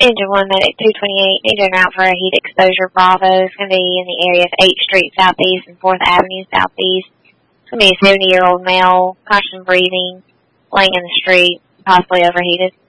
Engine 1 Medic 228, need to route for a heat exposure. Bravo. It's going to be in the area of 8th Street Southeast and 4th Avenue Southeast. It's going to be a 70-year-old male, caution breathing, laying in the street, possibly overheated.